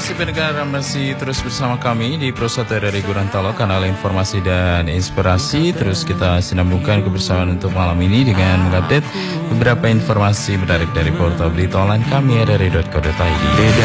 kasih pendengar, masih terus bersama kami di Pro 1 dari Gorontalo, kanal informasi dan inspirasi. Terus kita sinambungkan kebersamaan untuk malam ini dengan mengupdate beberapa informasi menarik dari portal berita online kami, dari .co.id.